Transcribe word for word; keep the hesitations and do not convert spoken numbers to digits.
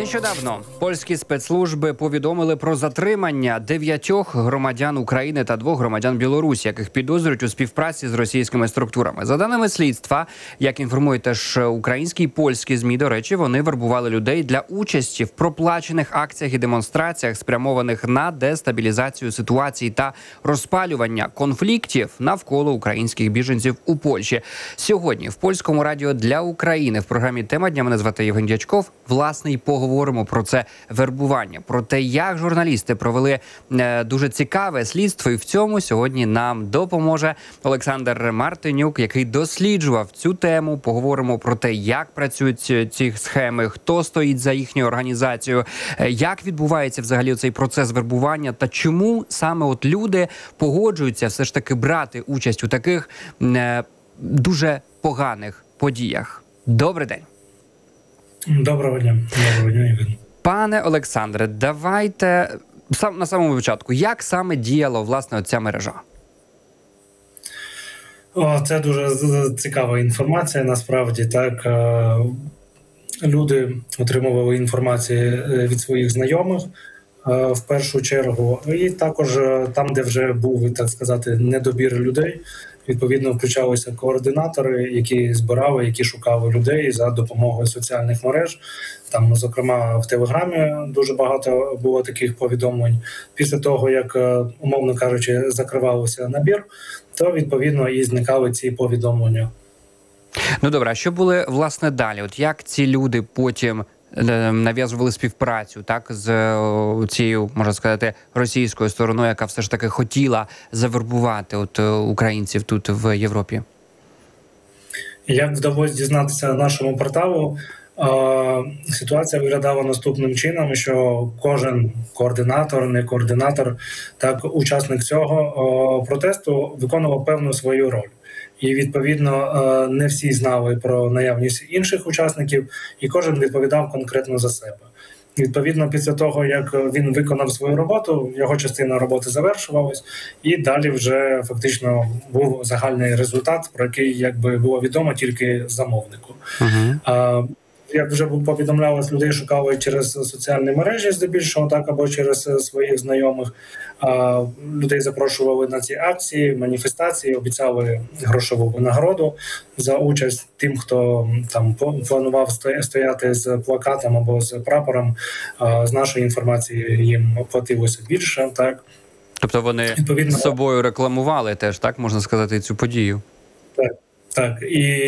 Нещодавно польські спецслужби повідомили про затримання дев'ятьох громадян України та двох громадян Білорусі, яких підозрюють у співпраці з російськими структурами. За даними слідства, як інформують теж українські і польські ЗМІ, до речі, вони вербували людей для участі в проплачених акціях і демонстраціях, спрямованих на дестабілізацію ситуації та розпалювання конфліктів навколо українських біженців у Польщі. Сьогодні в Польському радіо для України в програмі «Тема дня» мене звати Євген Дячков. Власне, і поговоримо про це вербування, про те, як журналісти провели е, дуже цікаве слідство. І в цьому сьогодні нам допоможе Олександр Мартинюк, який досліджував цю тему. Поговоримо про те, як працюють ці схеми, хто стоїть за їхньою організацією, е, як відбувається взагалі цей процес вербування та чому саме от люди погоджуються все ж таки брати участь у таких е, дуже поганих подіях. Добрий день. Доброго дня. Доброго дня, Євген. Пане Олександре, давайте сам на самому початку, як саме діяла, власне, ця мережа? О, це дуже цікава інформація, насправді. Так, люди отримували інформацію від своїх знайомих, в першу чергу, і також там, де вже був, так сказати, недобір людей, відповідно, включалися координатори, які збирали, які шукали людей за допомогою соціальних мереж. Там, зокрема, в Телеграмі дуже багато було таких повідомлень. Після того, як, умовно кажучи, закривався набір, то, відповідно, і зникали ці повідомлення. Ну, добре, а що були, власне, далі? От як ці люди потім нав'язували співпрацю, так, з цією, можна сказати, російською стороною, яка все ж таки хотіла завербувати от українців тут в Європі? Як вдалося дізнатися нашому порталу, ситуація виглядала наступним чином, що кожен координатор, не координатор, так, учасник цього протесту виконував певну свою роль. І, відповідно, не всі знали про наявність інших учасників, і кожен відповідав конкретно за себе. Відповідно, після того, як він виконав свою роботу, його частина роботи завершувалась, і далі вже фактично був загальний результат, про який, якби, було відомо тільки замовнику. Uh-huh. Як вже повідомлялось, людей шукали через соціальні мережі, здебільшого, так, або через своїх знайомих. Людей запрошували на ці акції, маніфестації, обіцяли грошову винагороду за участь тим, хто там планував стояти з плакатом або з прапором. З нашої інформації їм платилося більше, так. Тобто вони відповідно з собою рекламували теж, так, можна сказати, цю подію? Так, так. І